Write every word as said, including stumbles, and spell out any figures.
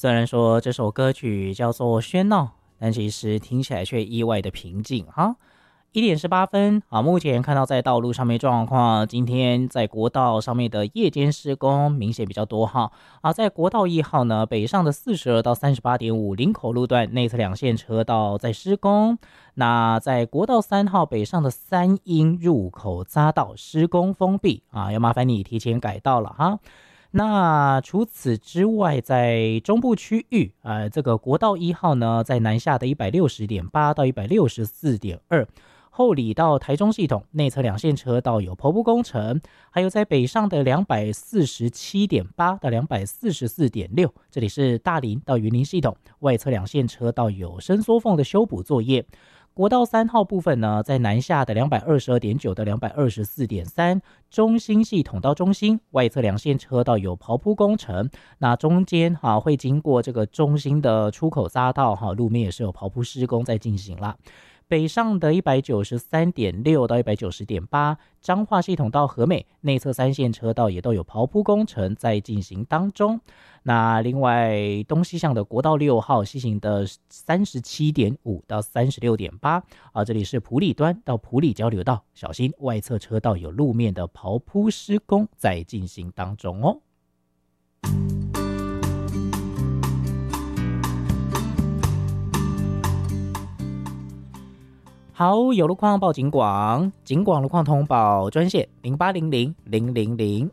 虽然说这首歌曲叫做喧闹，但其实听起来却意外的平静哈。一点十八分啊，目前看到在道路上面状况，今天在国道上面的夜间施工明显比较多哈啊，在国道一号呢，北上的四十二到三十八点五林口路段内侧两线车道在施工，那在国道三号北上的三鹰入口匝道施工封闭啊，要麻烦你提前改道了哈。那除此之外，在中部区域，呃，这个国道一号呢，在南下的一百六十点八到一百六十四点二。后里到台中系统内侧两线车道有头部工程，还有在北上的两百四十七点八到两百四十四点六，这里是大林到云林系统外侧两线车道有伸缩缝的修补作业。国道三号部分呢，在南下的两百二十二点九到两百二十四点三，中兴系统到中兴外侧两线车道有刨铺工程，那中间哈、啊、会经过这个中兴的出口匝道哈、啊，路面也是有刨铺施工在进行啦。北上的一百九十三点六到一百九十点八，彰化系统到和美内侧三线车道也都有刨铺工程在进行当中。那另外东西向的国道六号西行的三十七点五到三十六点八啊，这里是埔里端到埔里交流道，小心外侧车道有路面的刨铺施工在进行当中哦。好，有路况报警广，警广路况通报专线零八零零零零零